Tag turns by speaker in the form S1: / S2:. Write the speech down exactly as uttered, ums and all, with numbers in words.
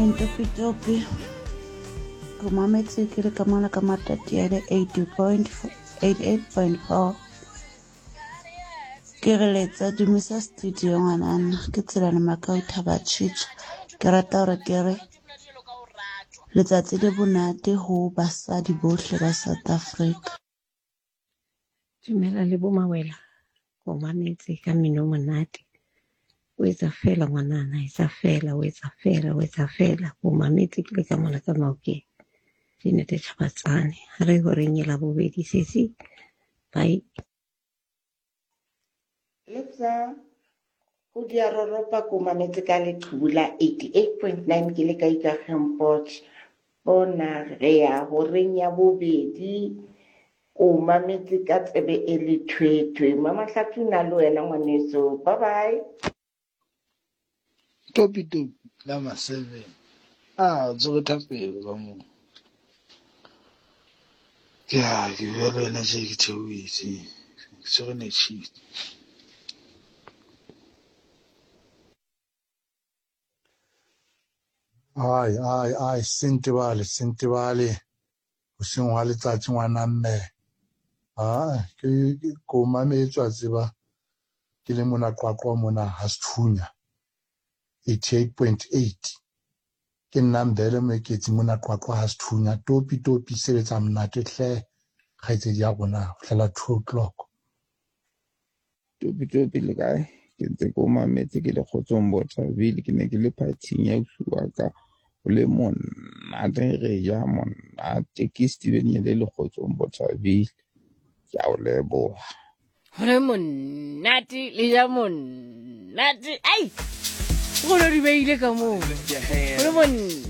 S1: morning, Topi Topi. Kumametse ke le ka mona ka matati a le eighty-eight point four. Ke re letsa dumisa studio ngwanana ke tsela le Makau Thaba Chicha. Ke rata hore ke re letsatsi le bonate ho basadi bohle ba South Africa.
S2: Dumela le bo Mawela. Go mametse ka mino monate. O etsa fela ngwanana, etsa fela, o etsa fela, o etsa fela. Go mametse ke le ka mona ka Maokeng. Dinete Chabatsane. Ha re ho renyela bobedi sesi. Bye.
S3: Letsa go dia roropa ko mametse ka leqhubu la eighty-eight point nine ke le ka Ikageng bona re ya ho renya bobedi o mametse ka tsebe e le thwethwe mama Hlatuna le wena ngwaneso. Bye bye.
S4: Topi topi number seven. Ah, tsogo thapelo ba mo. Ya, ke bele na se ke thewitse. Se ne chi.
S5: Ai ai ai sentebale sentebale o seng wa letsatsi ngwana mme. Ah, ke ko mametswa tseba ke le mona qwaqwa mona Hasthunya eighty-eight point eight. Ke nnambele meketsi mona qwaqwa Hasthunya topi topi sebetsa mnate hle khaitse ya bona hlela two o'clock.
S6: Topi topi le kae ke ntse ko mametse ke le Kgotsong Bothaville ke ne ke le partying ya usuwa ka o le monate re ja monate ke Steven Yele le Kgotsong Bothaville ke a o leboha.
S2: Ho le monate le ja monate. Ai! Go lo di beile ka moo. Ho le monate.